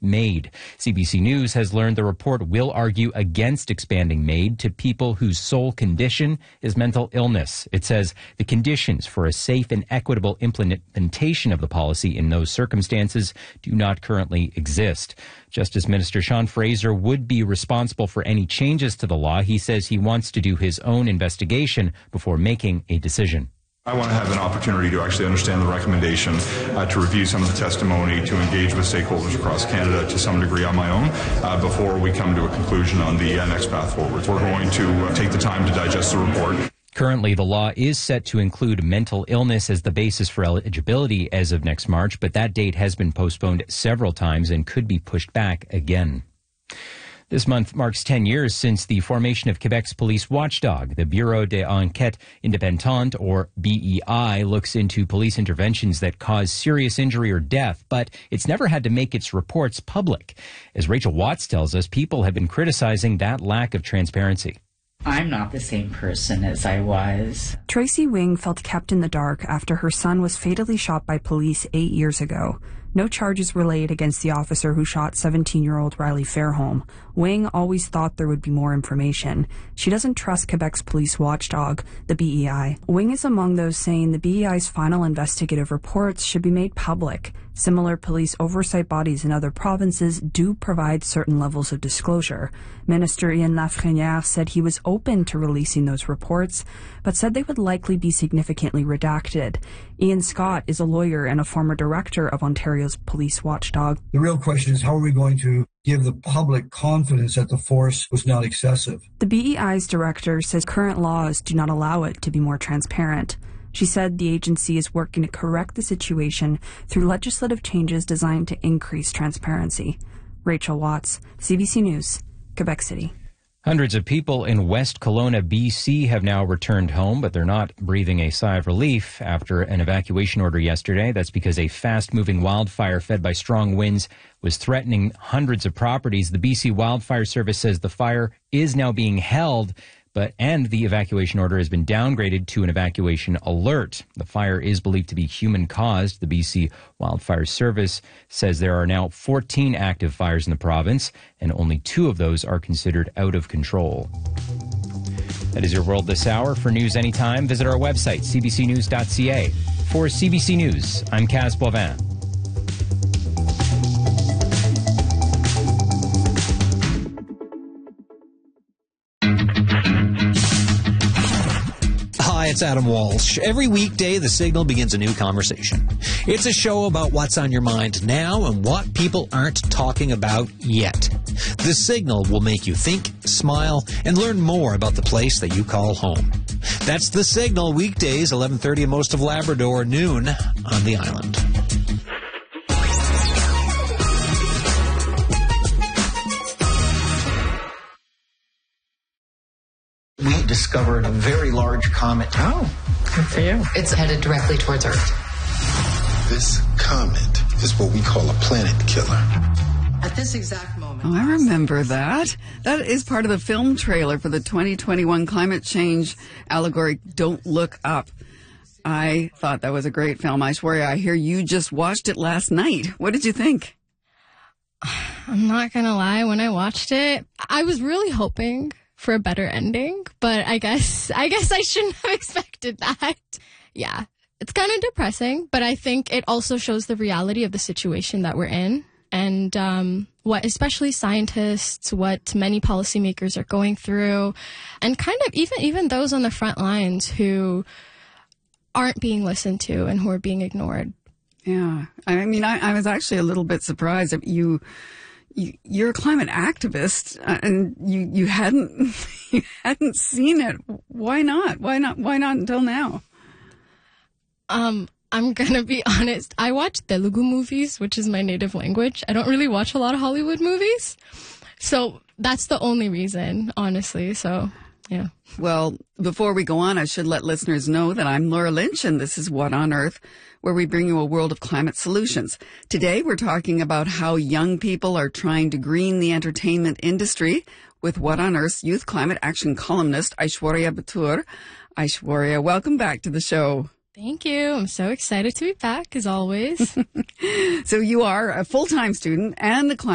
MAID. CBC News has learned the report will argue against expanding MAID to people whose sole condition is mental illness. It says the conditions for a safe and equitable implementation of the policy in those circumstances do not currently exist. Justice Minister Sean Fraser would be responsible for any changes to the law. He says he wants to do his own investigation before making a decision. I want to have an opportunity to actually understand the recommendation, to review some of the testimony, to engage with stakeholders across Canada to some degree on my own before we come to a conclusion on the next path forward. We're going to take the time to digest the report. Currently, the law is set to include mental illness as the basis for eligibility as of next March, but that date has been postponed several times and could be pushed back again. This month marks 10 years since the formation of Quebec's police watchdog. The Bureau d'Enquête Indépendante, or BEI, looks into police interventions that cause serious injury or death, but it's never had to make its reports public. As Rachel Watts tells us, people have been criticizing that lack of transparency. I'm not the same person as I was. Tracy Wing felt kept in the dark after her son was fatally shot by police 8 years ago. No charges were laid against the officer who shot 17-year-old Riley Fairholm. Wing always thought there would be more information. She doesn't trust Quebec's police watchdog, the BEI. Wing is among those saying the BEI's final investigative reports should be made public. Similar police oversight bodies in other provinces do provide certain levels of disclosure. Minister Ian Lafrenière said he was open to releasing those reports, but said they would likely be significantly redacted. Ian Scott is a lawyer and a former director of Ontario's police watchdog. The real question is, how are we going to give the public confidence that the force was not excessive? The BEI's director says current laws do not allow it to be more transparent. She said the agency is working to correct the situation through legislative changes designed to increase transparency. Rachel Watts, CBC News, Quebec City. Hundreds of people in West Kelowna, BC have now returned home, but they're not breathing a sigh of relief after an evacuation order yesterday. That's because a fast-moving wildfire fed by strong winds was threatening hundreds of properties. The BC Wildfire Service says the fire is now being held, and the evacuation order has been downgraded to an evacuation alert. The fire is believed to be human-caused. The BC Wildfire Service says there are now 14 active fires in the province, and only 2 of those are considered out of control. That is your world this hour. For news anytime, visit our website, cbcnews.ca. For CBC News, I'm Kaz Boivin. Hi, it's Adam Walsh. Every weekday, The Signal begins a new conversation. It's a show about what's on your mind now and what people aren't talking about yet. The Signal will make you think, smile, and learn more about the place that you call home. That's The Signal, weekdays, 11:30 in most of Labrador, noon on the island. We discovered a very large comet. Oh, good for you. It's headed directly towards Earth. This comet is what we call a planet killer. At this exact moment... Oh, I remember that. That is part of the film trailer for the 2021 climate change allegory, Don't Look Up. I thought that was a great film. Aishwarya, I hear you just watched it last night. What did you think? I'm not going to lie. When I watched it, I was really hoping for a better ending, but I guess I shouldn't have expected that. Yeah, it's kind of depressing, but I think it also shows the reality of the situation that we're in and what especially scientists, what many policymakers are going through, and kind of even those on the front lines who aren't being listened to and who are being ignored. Yeah, I mean, I was actually a little bit surprised that you're a climate activist, and you hadn't seen it. Why not? Why not until now? I'm gonna be honest. I watch Telugu movies, which is my native language. I don't really watch a lot of Hollywood movies, so that's the only reason, honestly. So, yeah. Well, before we go on, I should let listeners know that I'm Laura Lynch, and this is What on Earth, where we bring you a world of climate solutions. Today, we're talking about how young people are trying to green the entertainment industry with What on Earth's Youth Climate Action columnist, Aishwarya Bhatur. Aishwarya, welcome back to the show. Thank you. I'm so excited to be back, as always. So you are a full-time student and the climate